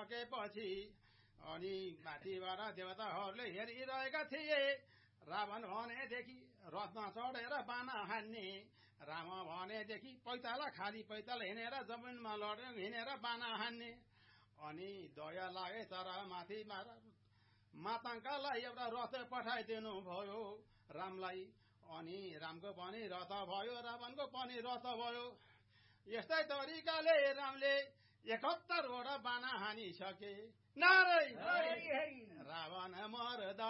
सकेपछि अनि माथिबाट देवताहरूले हेरिरहेका थिए रावण भनेदेखि रथमा चढेर बाना हान्ने राम भनेदेखि पैताला खाली पैताला हिँडेर जमिनमा लडेर हिँडेर बाना हान्ने अनि दया लागे तर माथिबाट माताङ्कालाई एउटा रथ पठाइदिनु भयो रामलाई अनि रामको पनि रथ भयो रावणको पनि रथ भयो यस्तै तरिकाले रामले 71 वटा बाना हानिसके नारै रावण मर्दा